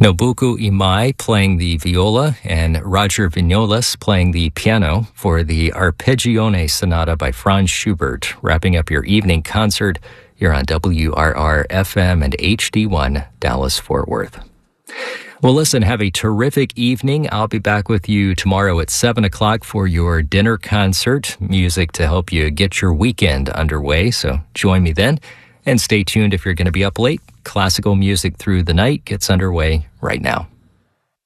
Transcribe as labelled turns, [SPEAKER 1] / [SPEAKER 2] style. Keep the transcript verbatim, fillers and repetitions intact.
[SPEAKER 1] Nobuko Imai playing the viola and Roger Vignoles playing the piano for the Arpeggione Sonata by Franz Schubert, wrapping up your evening concert here on W R R F M and H D one Dallas-Fort Worth. Well, listen, have a terrific evening. I'll be back with you tomorrow at seven o'clock for your dinner concert, music to help you get your weekend underway. So join me then, and stay tuned if you're going to be up late. Classical music through the night gets underway right now.